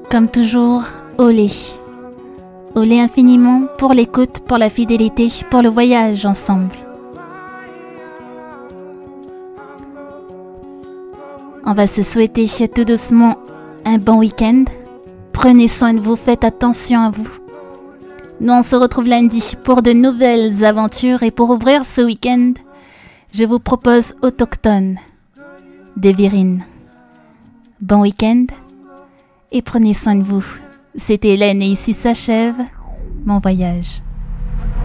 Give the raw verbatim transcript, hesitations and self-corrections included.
Comme toujours, olé. Olé infiniment pour l'écoute, pour la fidélité, pour le voyage ensemble. On va se souhaiter tout doucement un bon week-end. Prenez soin de vous, faites attention à vous. Nous on se retrouve lundi pour de nouvelles aventures et pour ouvrir ce week-end, je vous propose Autochtone de Virine. Bon week-end et prenez soin de vous. C'était Hélène et ici s'achève mon voyage.